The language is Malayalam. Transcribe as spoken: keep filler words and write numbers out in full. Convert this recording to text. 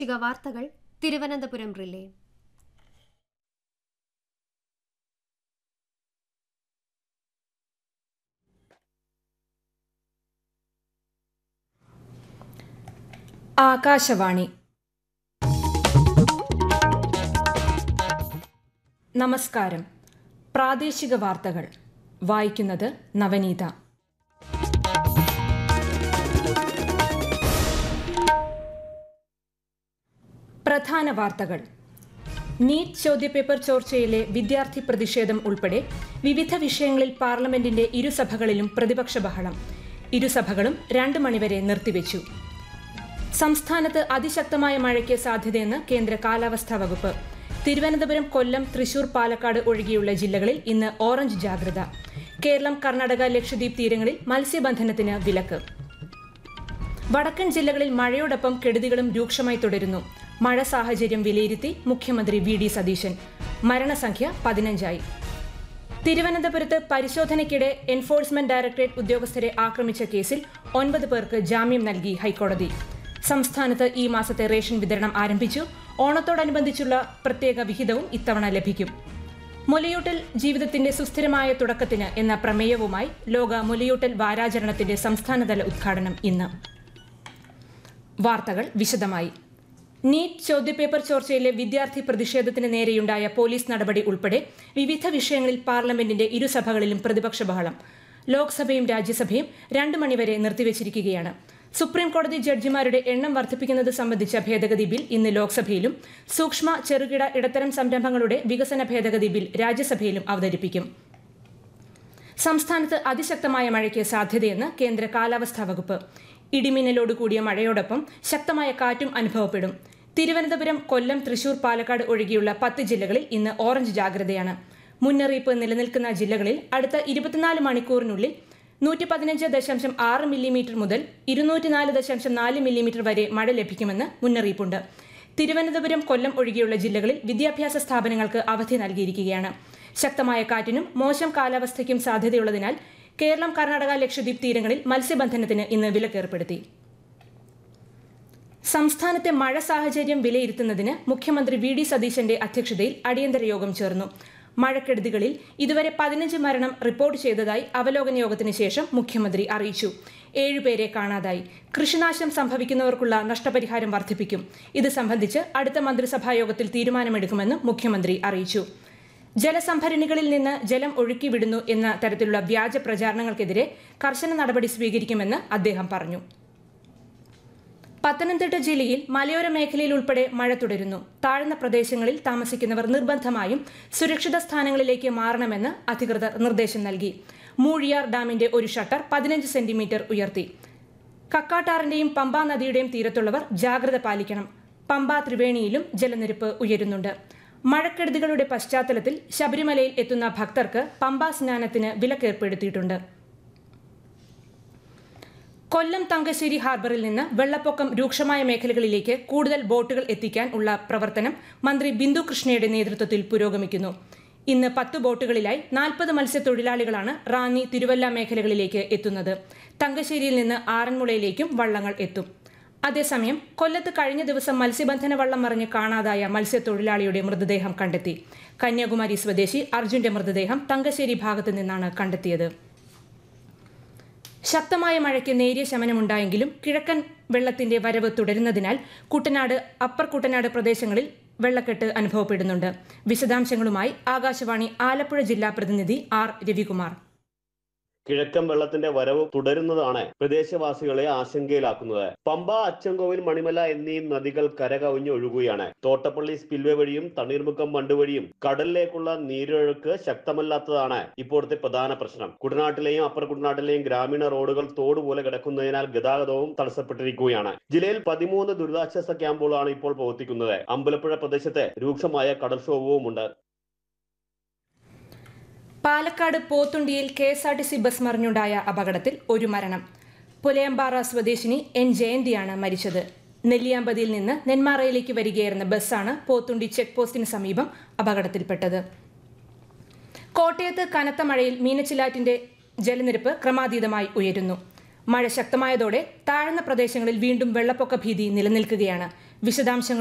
വാർത്തകൾ തിരുവനന്തപുരം റിലേ. ആകാശവാണി. നമസ്കാരം. പ്രാദേശിക വാർത്തകൾ വായിക്കുന്നത് നവനീത. പ്രധാന വാർത്തകൾ. നീറ്റ് ചോദ്യപേപ്പർ ചോർച്ചയിലെ വിദ്യാർത്ഥി പ്രതിഷേധം ഉൾപ്പെടെ വിവിധ വിഷയങ്ങളിൽ പാർലമെന്റിന്റെ ഇരുസഭകളിലും പ്രതിപക്ഷ ബഹളം. ഇരുസഭകളും രണ്ട് മണിവരെ നിർത്തിവെച്ചു. സംസ്ഥാനത്ത് അതിശക്തമായ മഴയ്ക്ക് സാധ്യതയെന്ന് കേന്ദ്ര കാലാവസ്ഥാ വകുപ്പ്. തിരുവനന്തപുരം, കൊല്ലം, തൃശൂർ, പാലക്കാട് ഒഴികെയുള്ള ജില്ലകളിൽ ഇന്ന് ഓറഞ്ച് ജാഗ്രത. കേരളം, കർണാടക, ലക്ഷദ്വീപ് തീരങ്ങളിൽ മത്സ്യബന്ധനത്തിന് വിലക്ക്. വടക്കൻ ജില്ലകളിൽ മഴയോടൊപ്പം കെടുതികളും രൂക്ഷമായി തുടരുന്നു. മഴ സാഹചര്യം വിലയിരുത്തി മുഖ്യമന്ത്രി വി ഡി സതീശൻ. മരണസംഖ്യ പതിനഞ്ചായി. തിരുവനന്തപുരത്ത് പരിശോധനയ്ക്കിടെ എൻഫോഴ്സ്മെന്റ് ഡയറക്ടറേറ്റ് ഉദ്യോഗസ്ഥരെ ആക്രമിച്ച കേസിൽ ഒൻപത് പേർക്ക് ജാമ്യം നൽകി ഹൈക്കോടതി. സംസ്ഥാനത്ത് ഈ മാസത്തെ റേഷൻ വിതരണം ആരംഭിച്ചു. ഓണത്തോടനുബന്ധിച്ചുള്ള പ്രത്യേക വിഹിതവും ഇത്തവണ ലഭിക്കും. മുലയൂട്ടൽ ജീവിതത്തിന്റെ സുസ്ഥിരമായ തുടക്കത്തിന് എന്ന പ്രമേയവുമായി ലോക മുലയൂട്ടൽ വാരാചരണത്തിന്റെ സംസ്ഥാനതല ഉദ്ഘാടനം ഇന്ന്. വാർത്തകൾ വിശദമായി. നീറ്റ് ചോദ്യപേപ്പർ ചോർച്ചയിലെ വിദ്യാർത്ഥി പ്രതിഷേധത്തിന് നേരെയുണ്ടായ പോലീസ് നടപടി ഉൾപ്പെടെ വിവിധ വിഷയങ്ങളിൽ പാർലമെന്റിന്റെ ഇരുസഭകളിലും പ്രതിപക്ഷ ബഹളം. ലോക്സഭയും രാജ്യസഭയും രണ്ടു മണിവരെ നിർത്തിവച്ചിരിക്കുകയാണ്. സുപ്രീംകോടതി ജഡ്ജിമാരുടെ എണ്ണം വർദ്ധിപ്പിക്കുന്നത് സംബന്ധിച്ച ഭേദഗതി ബിൽ ഇന്ന് ലോക്സഭയിലും സൂക്ഷ്മ, ചെറുകിട, ഇടത്തരം സംരംഭങ്ങളുടെ വികസന ഭേദഗതി ബിൽ രാജ്യസഭയിലും അവതരിപ്പിക്കും. സംസ്ഥാനത്ത് അതിശക്തമായ മഴയ്ക്ക് സാധ്യതയെന്ന് കേന്ദ്ര കാലാവസ്ഥാ വകുപ്പ്. ഇടിമിന്നലോട് കൂടിയ മഴയോടൊപ്പം ശക്തമായ കാറ്റും അനുഭവപ്പെടും. തിരുവനന്തപുരം, കൊല്ലം, തൃശൂർ, പാലക്കാട് ഒഴികെയുള്ള പത്ത് ജില്ലകളിൽ ഇന്ന് ഓറഞ്ച് ജാഗ്രതയാണ്. മുന്നറിയിപ്പ് നിലനിൽക്കുന്ന ജില്ലകളിൽ അടുത്ത ഇരുപത്തിനാല് മണിക്കൂറിനുള്ളിൽ നൂറ്റി പതിനഞ്ച് ദശാംശം ആറ് മില്ലിമീറ്റർ മുതൽ ഇരുന്നൂറ്റിനാല് ദശാംശം നാല് മില്ലിമീറ്റർ വരെ മഴ ലഭിക്കുമെന്ന് മുന്നറിയിപ്പുണ്ട്. തിരുവനന്തപുരം, കൊല്ലം ഒഴികെയുള്ള ജില്ലകളിൽ വിദ്യാഭ്യാസ സ്ഥാപനങ്ങൾക്ക് അവധി നൽകിയിരിക്കുകയാണ്. ശക്തമായ കാറ്റിനും മോശം കാലാവസ്ഥയ്ക്കും സാധ്യതയുള്ളതിനാൽ കേരളം, കർണാടക, ലക്ഷദ്വീപ് തീരങ്ങളിൽ മത്സ്യബന്ധനത്തിന് ഇന്ന് വിലക്കേർപ്പെടുത്തി. സംസ്ഥാനത്തെ മഴ സാഹചര്യം വിലയിരുത്തുന്നതിന് മുഖ്യമന്ത്രി വി ഡി സതീശന്റെ അധ്യക്ഷതയിൽ അടിയന്തര യോഗം ചേർന്നു. മഴക്കെടുതികളിൽ ഇതുവരെ പതിനഞ്ച് മരണം റിപ്പോർട്ട് ചെയ്തതായി അവലോകന യോഗത്തിന് ശേഷം മുഖ്യമന്ത്രി അറിയിച്ചു. ഏഴുപേരെ കാണാതായി. കൃഷിനാശം സംഭവിക്കുന്നവർക്കുള്ള നഷ്ടപരിഹാരം വർദ്ധിപ്പിക്കും. ഇത് സംബന്ധിച്ച് അടുത്ത മന്ത്രിസഭാ യോഗത്തിൽ തീരുമാനമെടുക്കുമെന്ന് മുഖ്യമന്ത്രി അറിയിച്ചു. ജലസംഭരണികളിൽ നിന്ന് ജലം ഒഴുക്കിവിടുന്നു എന്ന തരത്തിലുള്ള വ്യാജ പ്രചാരണങ്ങൾക്കെതിരെ കർശന നടപടി സ്വീകരിക്കുമെന്ന് അദ്ദേഹം പറഞ്ഞു. പത്തനംതിട്ട ജില്ലയിൽ മലയോര മേഖലയിൽ ഉൾപ്പെടെ മഴ തുടരുന്നു. താഴ്ന്ന പ്രദേശങ്ങളിൽ താമസിക്കുന്നവർ നിർബന്ധമായും സുരക്ഷിത സ്ഥാനങ്ങളിലേക്ക് മാറണമെന്ന് അധികൃതർ നിർദ്ദേശം നൽകി. മൂഴിയാർ ഡാമിന്റെ ഒരു ഷട്ടർ പതിനഞ്ച് സെന്റിമീറ്റർ ഉയർത്തി. കക്കാട്ടാറിന്റെയും പമ്പാ നദിയുടെയും തീരത്തുള്ളവർ ജാഗ്രത പാലിക്കണം. പമ്പാ ത്രിവേണിയിലും ജലനിരപ്പ് ഉയരുന്നുണ്ട്. മഴക്കെടുതികളുടെ പശ്ചാത്തലത്തിൽ ശബരിമലയിൽ എത്തുന്ന ഭക്തർക്ക് പമ്പാ സ്നാനത്തിന് വിലക്കേർപ്പെടുത്തിയിട്ടുണ്ട്. കൊല്ലം തങ്കശ്ശേരി ഹാർബറിൽ നിന്ന് വെള്ളപ്പൊക്കം രൂക്ഷമായ മേഖലകളിലേക്ക് കൂടുതൽ ബോട്ടുകൾ എത്തിക്കാൻ ഉള്ള പ്രവർത്തനം മന്ത്രി ബിന്ദു കൃഷ്ണയുടെ നേതൃത്വത്തിൽ പുരോഗമിക്കുന്നു. ഇന്ന് പത്ത് ബോട്ടുകളിലായി നാൽപ്പത് മത്സ്യത്തൊഴിലാളികളാണ് റാന്നി, തിരുവല്ല മേഖലകളിലേക്ക് എത്തുന്നത്. തങ്കശ്ശേരിയിൽ നിന്ന് ആറന്മുളയിലേക്കും വള്ളങ്ങൾ എത്തും. അതേസമയം കൊല്ലത്ത് കഴിഞ്ഞ ദിവസം മത്സ്യബന്ധന വള്ളം മറിഞ്ഞ് കാണാതായ മത്സ്യത്തൊഴിലാളിയുടെ മൃതദേഹം കണ്ടെത്തി. കന്യാകുമാരി സ്വദേശി അർജുന്റെ മൃതദേഹം തങ്കശ്ശേരി ഭാഗത്തു നിന്നാണ് കണ്ടെത്തിയത്. ശക്തമായ മഴയ്ക്ക് നേരിയ ശമനമുണ്ടായെങ്കിലും കിഴക്കൻ വെള്ളത്തിന്റെ വരവ് തുടരുന്നതിനാൽ കുട്ടനാട്, അപ്പർ കുട്ടനാട് പ്രദേശങ്ങളിൽ വെള്ളക്കെട്ട് അനുഭവപ്പെടുന്നുണ്ട്. വിശദാംശങ്ങളുമായി ആകാശവാണി ആലപ്പുഴ ജില്ലാ പ്രതിനിധി ആർ രവികുമാർ. കിഴക്കൻ വെള്ളത്തിന്റെ വരവ് തുടരുന്നതാണ് പ്രദേശവാസികളെ ആശങ്കയിലാക്കുന്നത്. പമ്പ, അച്ചൻകോവിൽ, മണിമല എന്നീ നദികൾ കരകവിഞ്ഞ് ഒഴുകുകയാണ്. തോട്ടപ്പള്ളി സ്പിൽവേ വഴിയും തണ്ണീർമുക്കം ബണ്ട് വഴിയും കടലിലേക്കുള്ള നീരൊഴുക്ക് ശക്തമല്ലാത്തതാണ് ഇപ്പോഴത്തെ പ്രധാന പ്രശ്നം. കുട്ടനാട്ടിലെയും അപ്പർ കുട്ടനാട്ടിലെയും ഗ്രാമീണ റോഡുകൾ തോടുപോലെ കിടക്കുന്നതിനാൽ ഗതാഗതവും തടസ്സപ്പെട്ടിരിക്കുകയാണ്. ജില്ലയിൽ പതിമൂന്ന് ദുരിതാശ്വാസ ക്യാമ്പുകളാണ് ഇപ്പോൾ പ്രവർത്തിക്കുന്നത്. അമ്പലപ്പുഴ പ്രദേശത്ത് രൂക്ഷമായ കടൽക്ഷോഭവുമുണ്ട്. Palakkad പോത്തുണ്ടിയിൽ K S R T C bus മറിഞ്ഞുണ്ടായ അപകടത്തിൽ ഒരു മരണം. പുലയമ്പാറ സ്വദേശിനി എൻ ജയന്തിയാണ് മരിച്ചത്. നെല്ലിയാമ്പതിയിൽ നിന്ന് നെന്മാറയിലേക്ക് വരികയായിരുന്ന ബസ്സാണ് പോത്തുണ്ടി ചെക്ക് പോസ്റ്റിന് സമീപം അപകടത്തിൽപ്പെട്ടത്. കോട്ടയത്ത് കനത്ത മഴയിൽ മീനച്ചിലാറ്റിന്റെ ജലനിരപ്പ് ക്രമാതീതമായി ഉയരുന്നു. മഴ ശക്തമായതോടെ താഴ്ന്ന പ്രദേശങ്ങളിൽ വീണ്ടും വെള്ളപ്പൊക്ക ഭീതി നിലനിൽക്കുകയാണ്. വിശദാംശങ്ങൾ